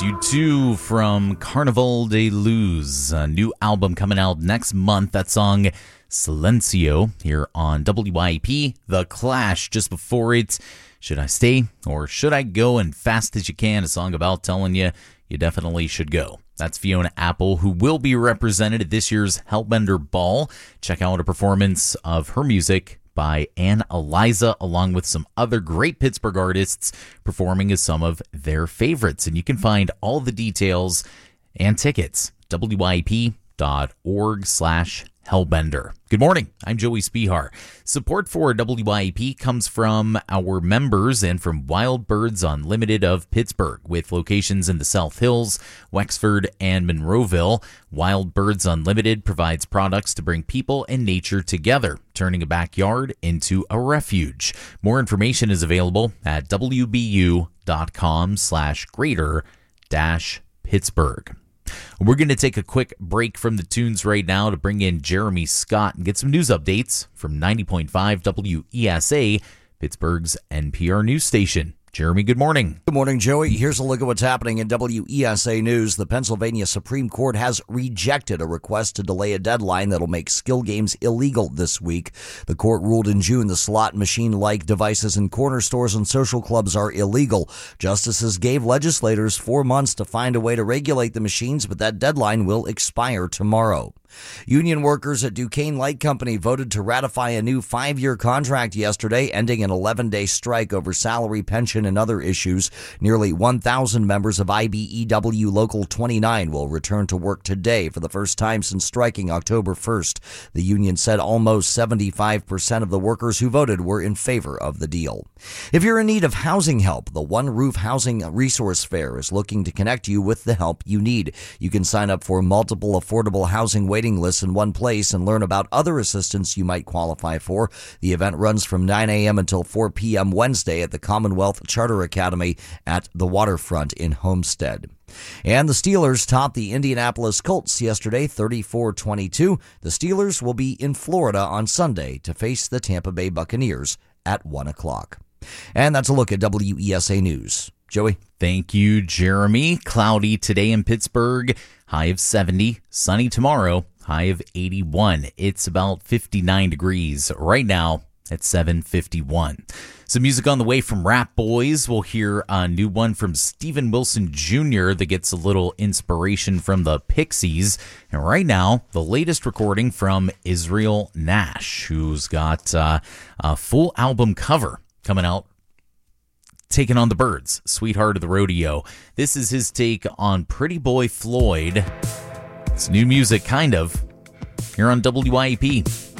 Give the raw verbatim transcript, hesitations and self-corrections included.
It's U two from Carnival de Luz, a new album coming out next month. That song, Silencio, here on W I P. The Clash just before it. Should I stay or should I go? And Fast As You Can, a song about telling you you definitely should go. That's Fiona Apple, who will be represented at this year's Hellbender Ball. Check out a performance of her music by Ann Eliza, along with some other great Pittsburgh artists performing as some of their favorites. And you can find all the details and tickets, W I P dot org slash Hellbender. Good morning. I'm Joey Spihar. Support for W I P comes from our members and from Wild Birds Unlimited of Pittsburgh, with locations in the South Hills, Wexford, and Monroeville. Wild Birds Unlimited provides products to bring people and nature together, turning a backyard into a refuge. More information is available at W B U dot com slash greater dash Pittsburgh. We're going to take a quick break from the tunes right now to bring in Jeremy Scott and get some news updates from ninety point five W E S A, Pittsburgh's N P R news station. Jeremy, good morning. Good morning, Joey. Here's a look at what's happening in W E S A News. The Pennsylvania Supreme Court has rejected a request to delay a deadline that'll make skill games illegal this week. The court ruled in June the slot machine-like devices in corner stores and social clubs are illegal. Justices gave legislators four months to find a way to regulate the machines, but that deadline will expire tomorrow. Union workers at Duquesne Light Company voted to ratify a new five-year contract yesterday, ending an eleven-day strike over salary, pension, and other issues. Nearly one thousand members of I B E W Local twenty-nine will return to work today for the first time since striking October first. The union said almost seventy-five percent of the workers who voted were in favor of the deal. If you're in need of housing help, the One Roof Housing Resource Fair is looking to connect you with the help you need. You can sign up for multiple affordable housing waiting lists in one place and learn about other assistance you might qualify for. The event runs from nine a.m. until four p.m. Wednesday at the Commonwealth Charter Academy at the Waterfront in Homestead. And the Steelers topped the Indianapolis Colts yesterday, thirty-four twenty-two. The Steelers will be in Florida on Sunday to face the Tampa Bay Buccaneers at one o'clock. And that's a look at W E S A News. Joey? Thank you, Jeremy. Cloudy today in Pittsburgh, high of seventy. Sunny tomorrow, high of eighty-one. It's about fifty-nine degrees right now at seven fifty-one. Some music on the way from Rap Boys. We'll hear a new one from Steven Wilson Junior that gets a little inspiration from the Pixies. And right now, the latest recording from Israel Nash, who's got uh, a full album cover coming out, taking on the Byrds, Sweetheart of the Rodeo. This is his take on Pretty Boy Floyd. It's new music, kind of, here on W I P.